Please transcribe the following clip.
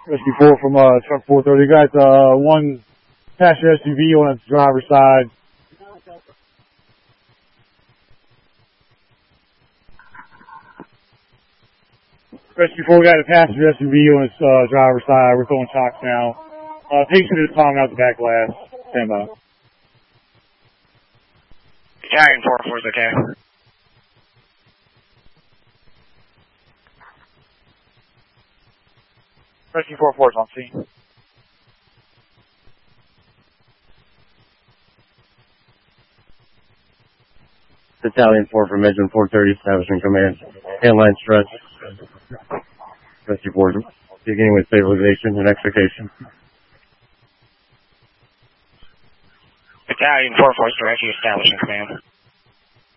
Rescue 4 from truck 430. Got one passenger SUV on its driver's side. Rescue 4 got a passenger SUV on its driver's side. We're throwing shocks now. Patient is climbing out the back glass. Stand by. Battalion 4-4 is okay. Rescue 4-4 is on scene. Battalion 4 from Engine 430 establishing command. Handline stretch. Rescue 4 beginning with stabilization and extrication. Battalion 4-4 is directly establishing command.